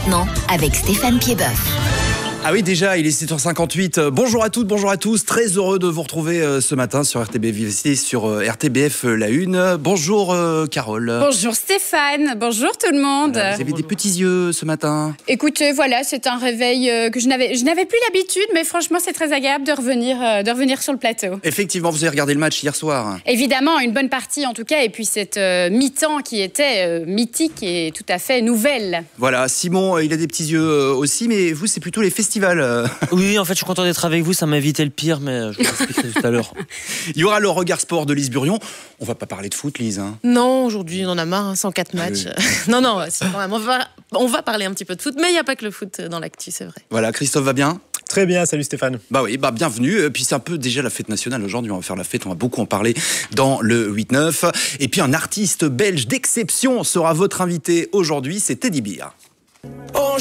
maintenant avec Stéphane Piedboeuf. Ah oui, déjà, il est 7h58. Bonjour à toutes, bonjour à tous. Très heureux de vous retrouver ce matin sur RTBF Vivacité, sur RTBF La Une. Bonjour Carole. Bonjour Stéphane, bonjour tout le monde. Voilà, vous avez des petits yeux ce matin. Écoutez, voilà, c'est un réveil que je n'avais plus l'habitude, mais franchement, c'est très agréable de revenir sur le plateau. Effectivement, vous avez regardé le match hier soir. Évidemment, une bonne partie en tout cas, et puis cette mi-temps qui était mythique et tout à fait nouvelle. Voilà, Simon, il a des petits yeux aussi, mais vous, c'est plutôt les festivals. Oui, en fait, je suis content d'être avec vous. Ça m'a évité le pire, mais je vous expliquerai tout à l'heure. Il y aura le regard sport de Lise Burion. On va pas parler de foot, Lise. Non, aujourd'hui, on en a marre, 104 matchs. Oui. Non, c'est quand même, on va parler un petit peu de foot, mais il n'y a pas que le foot dans l'actu, c'est vrai. Voilà, Christophe va bien ? Très bien, salut Stéphane. Bah oui, bienvenue. Puis c'est un peu déjà la fête nationale aujourd'hui, on va faire la fête, on va beaucoup en parler dans le 8-9. Et puis un artiste belge d'exception sera votre invité aujourd'hui, c'est Teddy Bear.